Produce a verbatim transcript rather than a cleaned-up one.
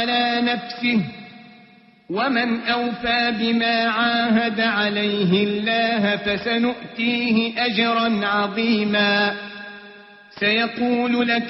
على نفسه ومن أوفى بما عاهد عليه الله فسنؤتيه أجرا عظيما. سيقول لك